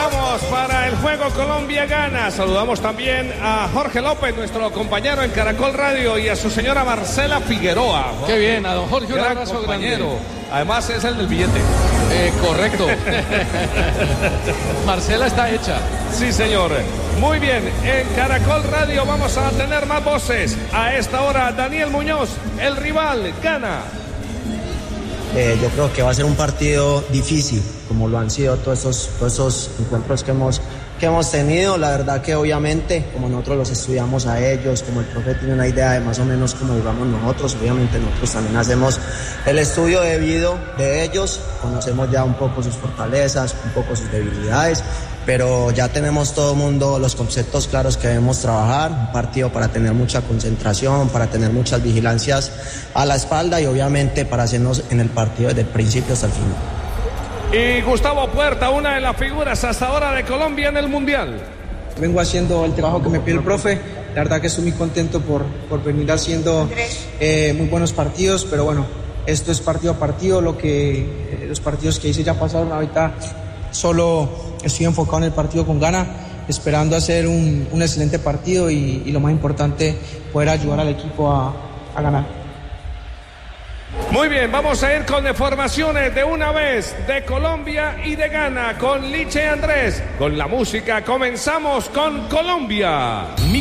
vamos para el juego Colombia-Ghana. Saludamos también a Jorge López, nuestro compañero en Caracol Radio, y a su señora Marcela Figueroa. Qué bien, a don Jorge un abrazo compañero. grande. Además es el del billete. Correcto. Marcela está hecha. Sí, señor. Muy bien, en Caracol Radio vamos a tener más voces. A esta hora, Daniel Muñoz, el rival, Ghana. Yo creo que va a ser un partido difícil, como lo han sido todos esos encuentros que hemos tenido. La verdad que obviamente, como nosotros los estudiamos a ellos, como el profe tiene una idea de más o menos cómo jugamos nosotros, obviamente nosotros también hacemos el estudio debido de ellos, conocemos ya un poco sus fortalezas, un poco sus debilidades, pero ya tenemos todo el mundo los conceptos claros que debemos trabajar, un partido para tener mucha concentración, para tener muchas vigilancias a la espalda y obviamente para hacernos en el partido desde el principio hasta el final. Y Gustavo Puerta, una de las figuras hasta ahora de Colombia en el Mundial. Vengo haciendo el trabajo que me pide el profe, la verdad que estoy muy contento por venir haciendo muy buenos partidos, pero bueno, esto es partido a partido, los partidos que hice ya pasaron, ahorita solo estoy enfocado en el partido con Ghana, esperando hacer un excelente partido y lo más importante, poder ayudar al equipo a ganar. Muy bien, vamos a ir con informaciones de una vez de Colombia y de Ghana con Liche Andrés. Con la música comenzamos con Colombia.